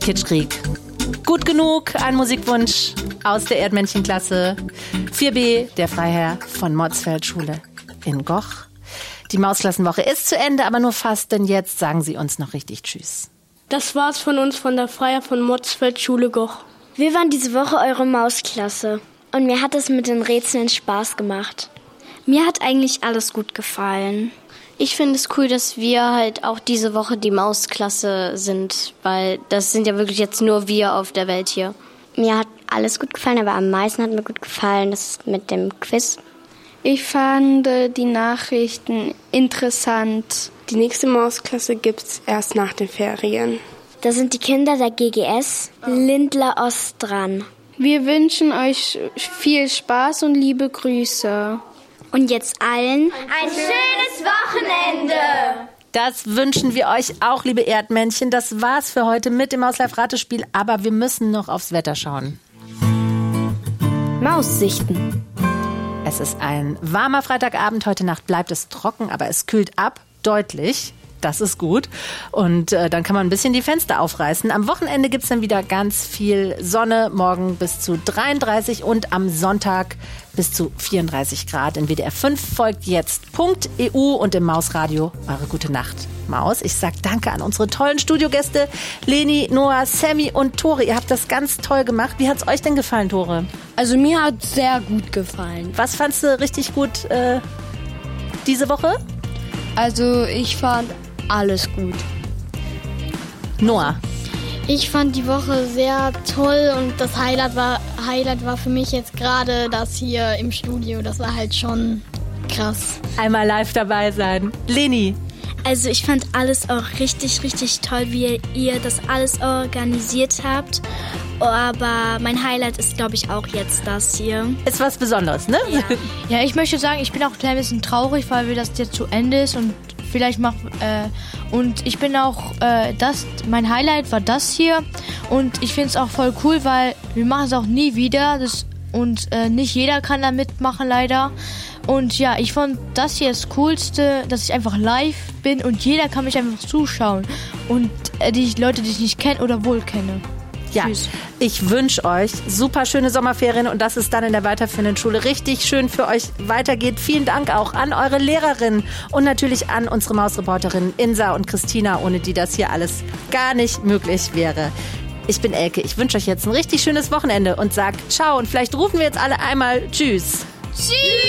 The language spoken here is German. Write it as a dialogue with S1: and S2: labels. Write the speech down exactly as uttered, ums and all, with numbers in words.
S1: Kitschkrieg. Gut genug, ein Musikwunsch aus der Erdmännchenklasse vier B, der Freiherr von Motzfeldt-Schule in Goch. Die Mausklassenwoche ist zu Ende, aber nur fast, denn jetzt sagen Sie uns noch richtig Tschüss.
S2: Das war's von uns von der Freiherr von Motzfeldt-Schule Goch.
S3: Wir waren diese Woche eure Mausklasse und mir hat es mit den Rätseln Spaß gemacht. Mir hat eigentlich alles gut gefallen.
S4: Ich finde es cool, dass wir halt auch diese Woche die Mausklasse sind, weil das sind ja wirklich jetzt nur wir auf der Welt hier.
S5: Mir hat alles gut gefallen, aber am meisten hat mir gut gefallen das mit dem Quiz.
S6: Ich fand die Nachrichten interessant.
S7: Die nächste Mausklasse gibt's erst nach den Ferien.
S3: Da sind die Kinder der G G S Lindler Ost dran.
S6: Wir wünschen euch viel Spaß und liebe Grüße.
S3: Und jetzt allen
S8: ein schönes Wochenende.
S1: Das wünschen wir euch auch, liebe Erdmännchen. Das war's für heute mit dem Mauslife-Ratespiel, aber wir müssen noch aufs Wetter schauen.
S3: Maussichten.
S1: Es ist ein warmer Freitagabend. Heute Nacht bleibt es trocken, aber es kühlt ab, deutlich. Das ist gut. Und äh, dann kann man ein bisschen die Fenster aufreißen. Am Wochenende gibt es dann wieder ganz viel Sonne. Morgen bis zu dreiunddreißig und am Sonntag bis zu vierunddreißig Grad. In W D R fünf folgt jetzt Punkt E U und im Mausradio eure gute Nacht. Maus, ich sag danke an unsere tollen Studiogäste Leni, Noah, Sammy und Tore. Ihr habt das ganz toll gemacht. Wie hat's euch denn gefallen, Tore?
S2: Also mir hat es sehr gut gefallen.
S1: Was fandst du richtig gut äh, diese Woche?
S2: Also ich fand alles gut.
S1: Noah.
S9: Ich fand die Woche sehr toll und das Highlight war, Highlight war für mich jetzt gerade das hier im Studio. Das war halt schon krass.
S1: Einmal live dabei sein. Leni.
S3: Also ich fand alles auch richtig, richtig toll, wie ihr das alles organisiert habt. Aber mein Highlight ist, glaube ich, auch jetzt das hier.
S1: Ist was Besonderes, ne?
S9: Ja.
S2: Ja, ich möchte sagen, ich bin auch ein klein bisschen traurig, weil wir das jetzt zu Ende ist und vielleicht mach, äh, und ich bin auch, äh, das, mein Highlight war das hier und ich finde es auch voll cool, weil wir machen es auch nie wieder das, und äh, nicht jeder kann da mitmachen leider und ja, ich fand das hier das Coolste, dass ich einfach live bin und jeder kann mich einfach zuschauen und äh, die Leute, die ich nicht kenne oder wohl kenne.
S1: Ja,
S2: Tschüss.
S1: Ich wünsche euch super schöne Sommerferien und dass es dann in der weiterführenden Schule richtig schön für euch weitergeht. Vielen Dank auch an eure Lehrerinnen und natürlich an unsere Mausreporterinnen Insa und Christina, ohne die das hier alles gar nicht möglich wäre. Ich bin Elke, ich wünsche euch jetzt ein richtig schönes Wochenende und sag ciao und vielleicht rufen wir jetzt alle einmal Tschüss.
S8: Tschüss.